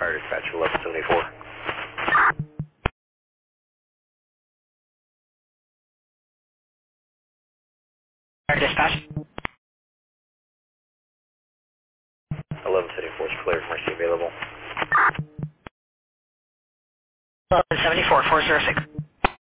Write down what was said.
Fire dispatch 1174. Fire dispatch. 1174 is clear, Mercy available. 1174, 406.